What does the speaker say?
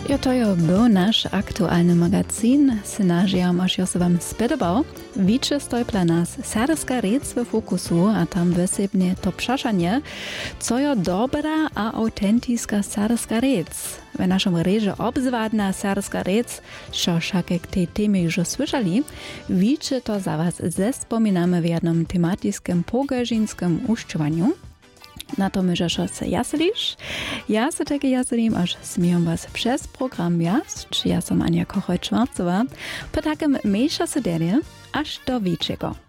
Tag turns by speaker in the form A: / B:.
A: Ja, to był nasz aktualny magazyn. Synažiam, až se wam spodobał. Wicze stoi nas serbska rec w fokusu, a tam wysebnie to przeszanie, co je dobra a autentiska serbska rec. W naszym reże obzwadna serbska rec, co však k tej temie już słyszeli, wicze to za was zespominamy w jednym tematickim pogažinskim ušćovanju. Na to myżesz się jaselisz. Ja se takie jaselim, aż smijam was przez program Jasd. Ja som Ania Kochoj-Czwarcowa. Po takim mniejsza se aż do wiczego.